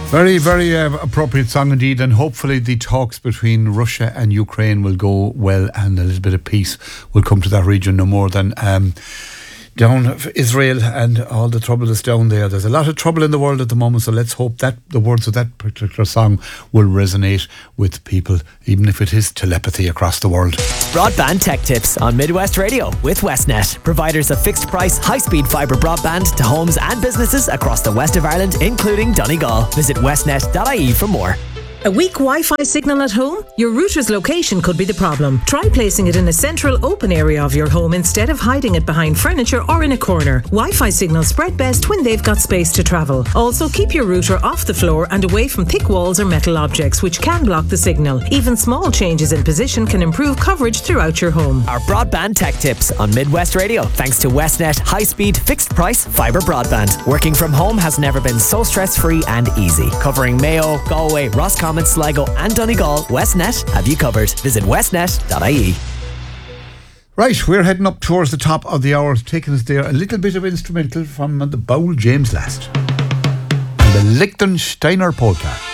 Very, very appropriate song indeed, and hopefully the talks between Russia and Ukraine will go well and a little bit of peace will come to that region, no more than down Israel and all the trouble that's down there. There's a lot of trouble in the world at the moment, so let's hope that the words of that particular song will resonate with people, even if it is telepathy across the world. Broadband Tech Tips on Midwest Radio with Westnet, providers of fixed price, high-speed fibre broadband to homes and businesses across the west of Ireland, including Donegal. Visit westnet.ie for more. A weak Wi-Fi signal at home? Your router's location could be the problem. Try placing it in a central open area of your home instead of hiding it behind furniture or in a corner. Wi-Fi signals spread best when they've got space to travel. Also, keep your router off the floor and away from thick walls or metal objects, which can block the signal. Even small changes in position can improve coverage throughout your home. Our Broadband Tech Tips on Midwest Radio, thanks to Westnet high-speed, fixed-price fibre broadband. Working from home has never been so stress-free and easy. Covering Mayo, Galway, Roscommon, Sligo and Donegal, Westnet have you covered. Visit westnet.ie. Right, we're heading up towards the top of the hour, taking us there a little bit of instrumental from the Bowl James Last and the Liechtensteiner Polka.